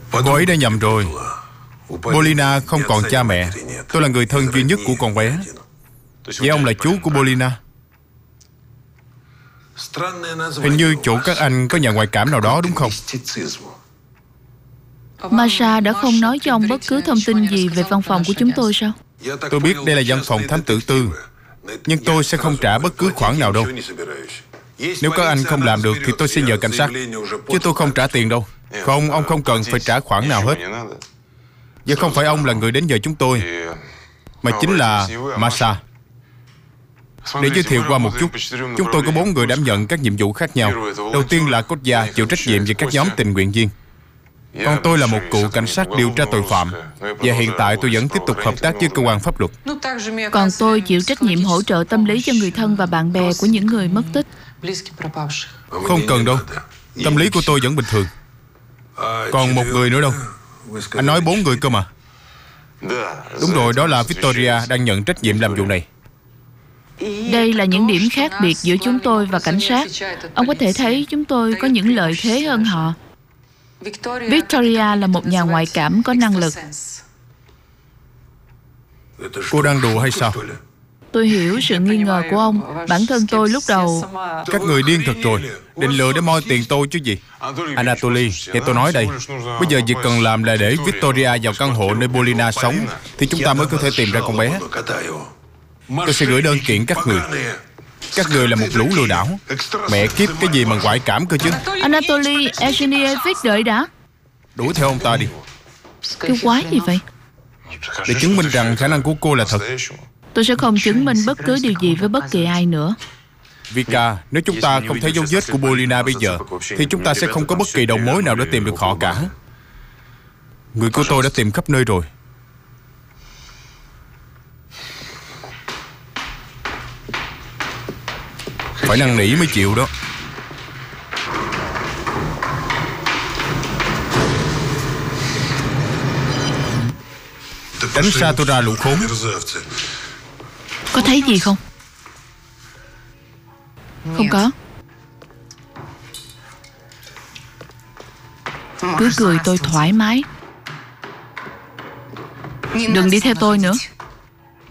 Cô ấy đã nhầm rồi. Polina không còn cha mẹ. Tôi là người thân duy nhất của con bé. Vậy ông là chú của Polina? Hình như chỗ các anh có nhà ngoại cảm nào đó đúng không? Masha đã không nói cho ông bất cứ thông tin gì về văn phòng của chúng tôi sao? Tôi biết đây là văn phòng thám tử tư, nhưng tôi sẽ không trả bất cứ khoản nào đâu. Nếu các anh không làm được thì tôi sẽ nhờ cảnh sát, chứ tôi không trả tiền đâu. Không, ông không cần phải trả khoản nào hết. Giờ không phải ông là người đến nhờ chúng tôi, mà chính là Masha. Để giới thiệu qua một chút, chúng tôi có 4 người đảm nhận các nhiệm vụ khác nhau. Đầu tiên là Kotya, chịu trách nhiệm về các nhóm tình nguyện viên. Còn tôi là một cựu cảnh sát điều tra tội phạm, và hiện tại tôi vẫn tiếp tục hợp tác với cơ quan pháp luật. Còn tôi chịu trách nhiệm hỗ trợ tâm lý cho người thân và bạn bè của những người mất tích. Không cần đâu, tâm lý của tôi vẫn bình thường. Còn một người nữa đâu? Anh nói 4 người cơ mà. Đúng rồi, đó là Victoria đang nhận trách nhiệm làm vụ này. Đây là những điểm khác biệt giữa chúng tôi và cảnh sát. Ông có thể thấy chúng tôi có những lợi thế hơn họ. Victoria là một nhà ngoại cảm có năng lực. Cô đang đùa hay sao? Tôi hiểu sự nghi ngờ của ông. Bản thân tôi lúc đầu... Các người điên thật rồi. Định lừa để moi tiền tôi chứ gì. Anatoly, nghe tôi nói đây. Bây giờ việc cần làm là để Victoria vào căn hộ nơi Polina sống, thì chúng ta mới có thể tìm ra con bé. Tôi sẽ gửi đơn kiện các người. Các người là một lũ lừa đảo. Mẹ kiếp, cái gì mà ngoại cảm cơ chứ. Anatoly Evgenievic, đợi đã. Đuổi theo ông ta đi. Cái quái gì vậy? Để chứng minh rằng khả năng của cô là thật. Tôi sẽ không chứng minh bất cứ điều gì với bất kỳ ai nữa. Vika, nếu chúng ta không thấy dấu vết của Polina bây giờ, thì chúng ta sẽ không có bất kỳ đầu mối nào để tìm được họ cả. Người của tôi đã tìm khắp nơi rồi. Phải năn nỉ mới chịu đó. Tránh xa tôi ra, lũ khốn. Có thấy gì không? Không có. Cứ cười tôi thoải mái. Đừng đi theo tôi nữa.